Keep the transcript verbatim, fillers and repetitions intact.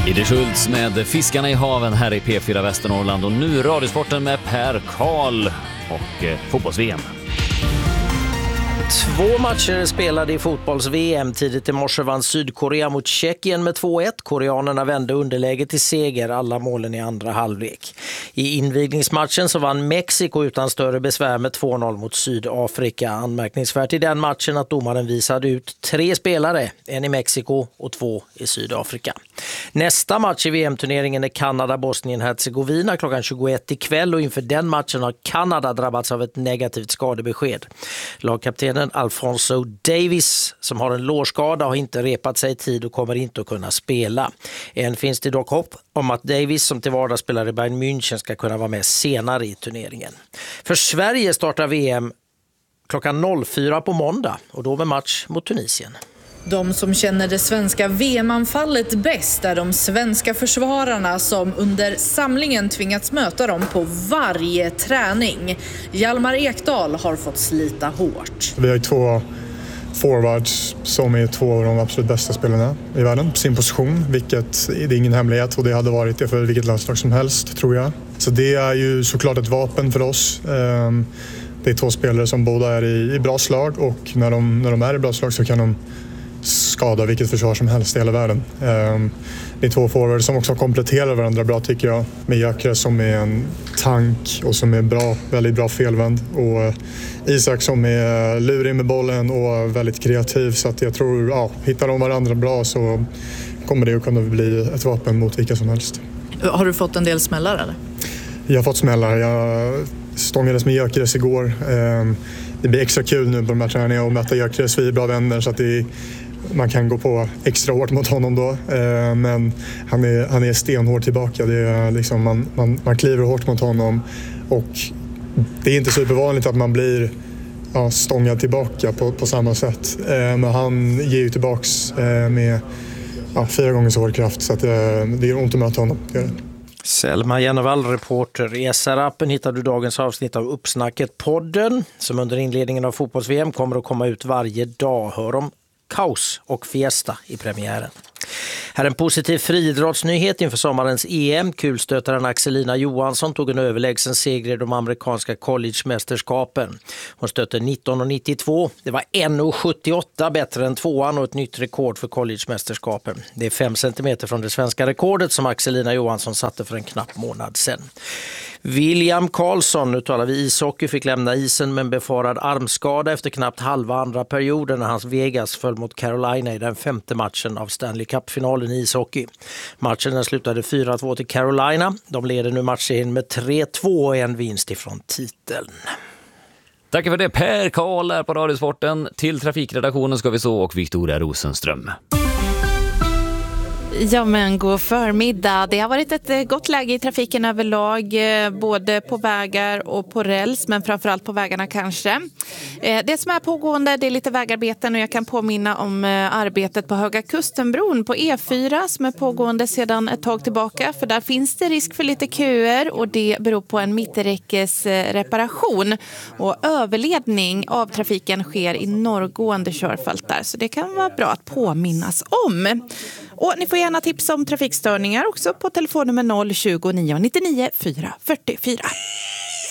Idde Schultz med Fiskarna i haven här i P fyra Västernorrland och nu Radiosporten med Per Karl och eh, fotbolls-V M. Två matcher spelade i fotbolls-V M. Tidigt i morse vann Sydkorea mot Tjeckien med två ett. Koreanerna vände underläge till seger, alla målen i andra halvlek. I invigningsmatchen så vann Mexiko utan större besvär med två noll mot Sydafrika. Anmärkningsvärt i den matchen att domaren visade ut tre spelare, en i Mexiko och två i Sydafrika. Nästa match i V M-turneringen är Kanada-Bosnien-Hercegovina klockan tjugoett ikväll och inför den matchen har Kanada drabbats av ett negativt skadebesked. Lagkaptenen Alphonso Davies som har en lårskada har inte repat sig i tid och kommer inte att kunna spela. Än finns det dock hopp om att Davies som till vardags spelar i Bayern München ska kunna vara med senare i turneringen. För Sverige startar V M klockan fyra på måndag och då med match mot Tunisien. De som känner det svenska V M-anfallet bäst är de svenska försvararna som under samlingen tvingats möta dem på varje träning. Hjalmar Ekdal har fått slita hårt. Vi har två forwards som är två av de absolut bästa spelarna i världen på sin position, vilket det är ingen hemlighet och det hade varit det för vilket landslag som helst tror jag. Så det är ju såklart ett vapen för oss. Det är två spelare som båda är i bra slag och när de, när de är i bra slag så kan de skada vilket försvar som helst i hela världen. Det är två forwards som också kompletterar varandra bra tycker jag. Med Gyökeres som är en tank och som är bra, väldigt bra felvänd. Och Isak som är lurig med bollen och väldigt kreativ. Så att jag tror, ja, hittar de varandra bra så kommer det att kunna bli ett vapen mot vilka som helst. Har du fått en del smällar eller? Jag har fått smällar. Jag stångades med Gyökeres igår. Det blir extra kul nu på de här träningarna och möta Gyökeres. Vi är bra vänner så att det är, man kan gå på extra hårt mot honom då. Men han är, han är stenhård tillbaka. Det är liksom, man, man, man kliver hårt mot honom och det är inte supervanligt att man blir ja, stångad tillbaka på, på samma sätt. Men han ger ju tillbaks med ja, fyra gånger så hård kraft så att det är ont att möta honom. Det är det. Selma Jennevall, reporter i S R-appen, hittar du dagens avsnitt av Uppsnacket-podden som under inledningen av fotbolls-V M kommer att komma ut varje dag. Hör om kaos och fiesta i premiären. Här är en positiv friidrottsnyhet inför sommarens E M. Kulstötaren Axelina Johansson tog en överlägsen seger i de amerikanska college-mästerskapen. Hon stötte nitton nittiotvå. Det var en sjuttioåtta bättre än tvåan och ett nytt rekord för college-mästerskapen. Det är fem centimeter från det svenska rekordet som Axelina Johansson satte för en knapp månad sedan. William Karlsson, nu talar vi ishockey, fick lämna isen med en befarad armskada efter knappt halva andra perioden när hans Vegas föll mot Carolina i den femte matchen av Stanley Cup-finalen i ishockey. Matchen den slutade fyra två till Carolina. De leder nu matchen med tre två och en vinst ifrån titeln. Tack för det Per Karl här på Radiosporten. Till trafikredaktionen ska vi så och Victoria Rosenström. Ja men god förmiddag. Det har varit ett gott läge i trafiken överlag, både på vägar och på räls, men framförallt på vägarna kanske. Det som är pågående, det är lite vägarbeten och jag kan påminna om arbetet på Höga Kustenbron på E fyra som är pågående sedan ett tag tillbaka, för där finns det risk för lite köer och det beror på en mitträckesreparation och överledning av trafiken sker i norrgående körfält där, så det kan vara bra att påminnas om. Och ni får gärna tipsa om trafikstörningar också på telefonnummer noll tjugo nio nittionio fyra fyrtiofyra.